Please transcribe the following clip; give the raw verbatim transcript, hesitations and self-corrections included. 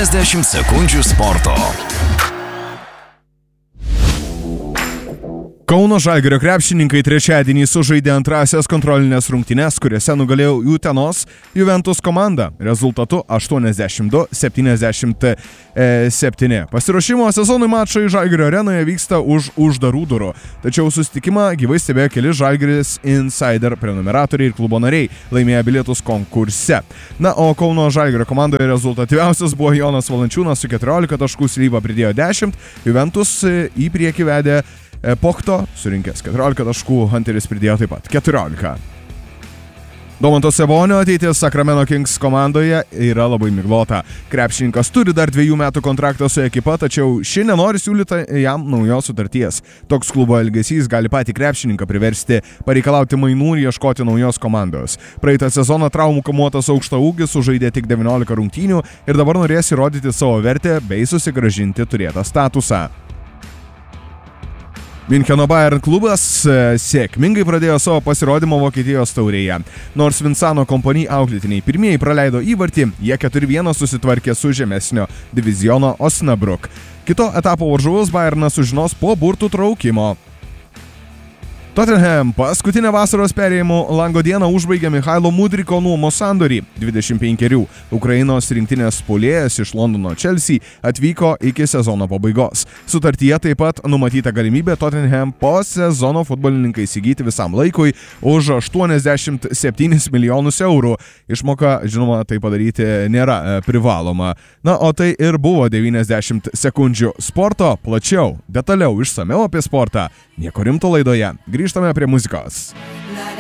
septyniasdešimt sekundžių sporto. Kauno Žalgirio krepšininkai trečiadienį sužaidė antrąsias kontrolinės rungtynes, kuriuose nugalėjo Utenos Juventus komandą rezultatu aštuoniasdešimt du septyniasdešimt septyni. Pasiruošimo sezonui mačai Žalgirio arenoje vyksta už uždarų durų, tačiau susitikimą gyvai stebėjo keli Žalgiris Insider prenumeratoriai ir klubo nariai, laimėję bilietus konkurse. Na, o Kauno Žalgirio komandoje rezultatyviausias buvo Jonas Valančiūnas su keturiolika taškų, Slyva pridėjo dešimt, Juventus į priekį vedė Pochto, surinkęs keturiolika taškų, Hunteris pridėjo taip pat keturiolika. Domanto Sabonio ateitis Sacramento Kings komandoje yra labai miglota. Krepšininkas turi dar dviejų metų kontraktą su ekipa, tačiau ši nenori siūlyti jam naujos sutarties. Toks klubo elgesys gali patį krepšininką priversti pareikalauti mainų ir ieškoti naujos komandos. Praeitą sezoną traumų kamuotas aukštaūgis sužaidė tik devyniolika rungtynių ir dabar norės įrodyti savo vertę bei susigrąžinti turėtą statusą. Mincheno Bayern klubas sėkmingai pradėjo savo pasirodymą Vokietijos taurėje. Nors Vincano Kompany auklėtiniai pirmieji praleido įvartį, jie keturi vienas susitvarkė su žemesnio diviziono Osnabrück. Kito etapo varžovus Bayernas sužinos po burtų traukimo. Tottenham paskutinę vasaros perėjimo lango dieną užbaigė Michailo Mudryko nuomos sandorį. dvidešimt penkerių Ukrainos rinktinės puolėjas iš Londono Chelsea atvyko iki sezono pabaigos. Sutartyje taip pat numatyta galimybė Tottenham po sezono futbolininkai įsigyti visam laikui už aštuoniasdešimt septynis milijonus eurų. Išmoka, žinoma, tai padaryti nėra privaloma. Na, o tai ir buvo devyniasdešimt sekundžių sporto. Plačiau, detaliau, išsamiau apie sportą. Nieko rimto laidoje. Grįžtame prie muzikos.